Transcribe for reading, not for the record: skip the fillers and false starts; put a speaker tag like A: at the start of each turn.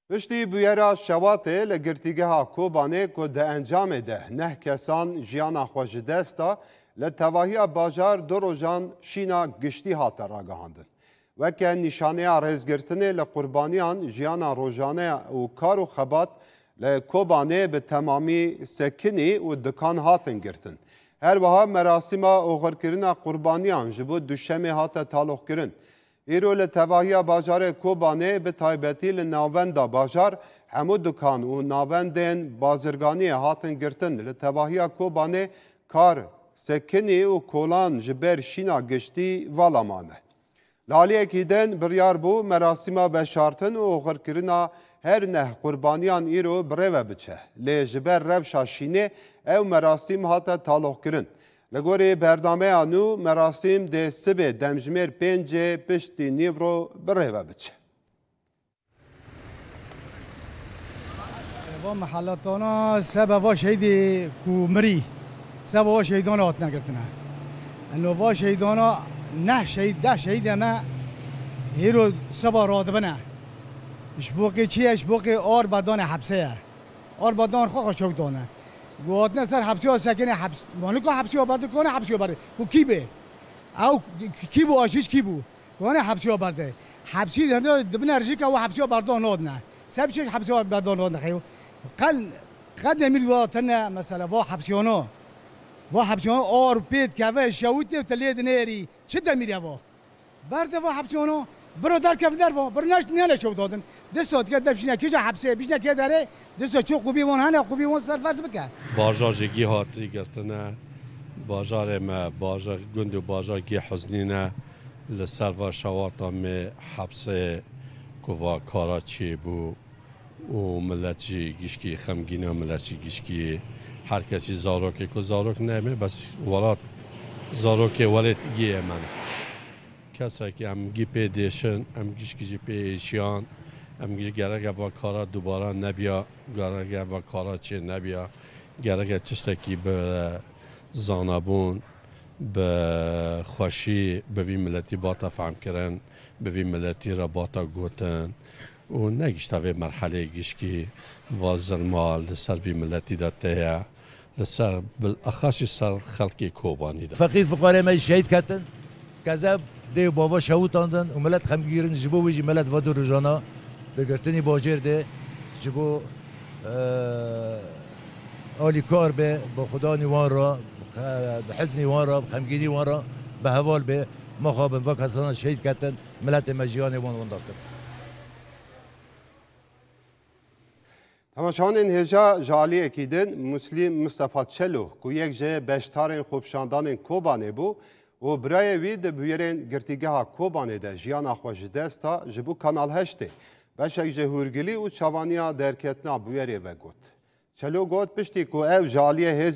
A: پشتی بویرا شواته لگرتیگه کوبانه که ده انجام ده نه کسان جیانا خوش دستا لتواهی باجار دو روزان شینا گشتی هات راگهاندن وکه نشانه رزگرتنه لقربانیان جیانا روزانه و کار و خبات لکوبانه به تمامی سکنی و دکان هاتن گرتن هر وها مراسم اوغرکرنا قربانیان جبو دوشمه هات تالوخ کرن ایرو لتواهی باجار کوبانه به تایبتی لناوندا باجار همو دکان و ناوندین بازرگانی هاتن گرتن لتواهی کوبانه کار سکنی و کولان جبر شینا گشتی والامانه لالی اکیدن بریار بو مراسم بشارتن و اوغرکرنا هر نه قربانیان ایرو بره بچه لی جبر رو شاشینه او مراسم هاتا تالوخ کرن لگوری برنامه آنو مراسم ده سبه دمجمیر پنج پشتی نیورو بره بچه
B: و محلاتانا سبب و شهیدی کومری سبب و شهیدانا هات نگرتنه انو و شهیدانا نه شهید ده شهید اما هیرو سبا رادبنه اشبوقی چیه اشبوقی آر بدان حبسه آر بدان خواه شوک دانه گوهاتنه سر حبسی ها سکنه حبس مانکو حبسی ها برده کنه حبسی ها برده و کی به او کی بو آشیش کی بو کنه حبسی ها برده حبسی دنده دبن ارشی که و حبسی ها بردان نادنه سب چه حبسی ها بردان نادنه خیو قد نمید واتنه مثلا و حبسی ها نو و حبسی ها آر پید که و شویته و تلید نیری چه دمیری ها برده و حبسی ها نو برو در کف در و برو نشت نه نشود دادن دستات که دفشینه کجا حبسه بیشتر که داره دست چو قوبی وان هنه قوبی وان سرفرض بکن
C: بازار جگی هاتی گرتنه بازار ما بازار گند و بازار گی حزنینه لسر و شواطا می حبسه کوا کاراچی بو و ملتی گیشکی خمگینه و ملتی گیشکی هر کسی زاروکی که زاروک نمی بس ولات زاروکی ولت گیه من کسی که هم گی پیدشن هم گیشکی پیشیان هم گرگ و کارا دوباره نبیا گرگ و کارا چه نبیا گرگ چشتکی به زانبون به خوشی به وی ملتی باتا فهم کرن به وی ملتی را باتا گوتن و نگیشتا به مرحله گیشکی وازرمال لسر وی ملتی داته لسر بالاخص سر خلقی کوبانی ده
D: فقیر فقاره ما شهید کردن کذب دیو بابا شهود آندن و ملت خمگیرن جبو ویجی ملت و دو رجانا دگرتنی باجر ده جبو آلی کار به با خدا نیوان را به حزن نیوان را خمگینی وان را به حوال به مخابن و کسان شهید کردن ملت مجیان وان داکتن
A: تماشاوان این هجا جالی اکیدن مسلم مصطفی چلو که یک جه بشتارین خوبشاندان کوبانه بو و برای وید بیرین گرتیگه ها کوبانه ده جیانا خوش دستا جبو کانال هشته بشک جهورگلی و چوانیا درکتنا بیره و گوت چلو گوت پشتی که او جالیه